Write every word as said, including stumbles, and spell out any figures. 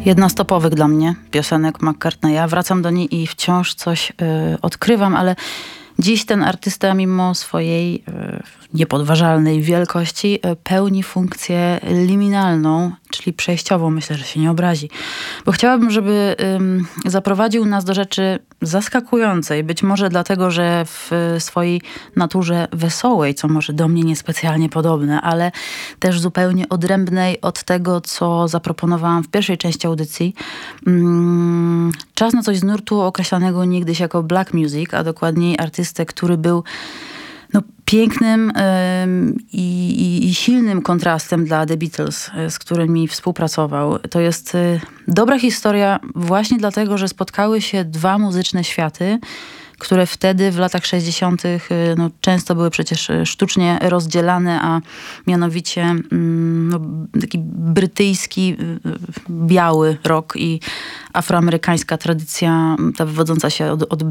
jednostopowych dla mnie piosenek McCartneya. Wracam do niej i wciąż coś y, odkrywam, ale dziś ten artysta mimo swojej y, niepodważalnej wielkości y, pełni funkcję liminalną, czyli przejściową. Myślę, że się nie obrazi. Bo chciałabym, żeby y, zaprowadził nas do rzeczy zaskakującej. Być może dlatego, że w swojej naturze wesołej, co może do mnie niespecjalnie podobne, ale też zupełnie odrębnej od tego, co zaproponowałam w pierwszej części audycji. Mm, czas na coś z nurtu określanego niegdyś jako black music, a dokładniej artystę, który był no, pięknym ym, i, i silnym kontrastem dla The Beatles, z którymi współpracował. To jest y, dobra historia właśnie dlatego, że spotkały się dwa muzyczne światy, które wtedy w latach sześćdziesiątych no, często były przecież sztucznie rozdzielane, a mianowicie no, taki brytyjski, biały rock i afroamerykańska tradycja, ta wywodząca się od, od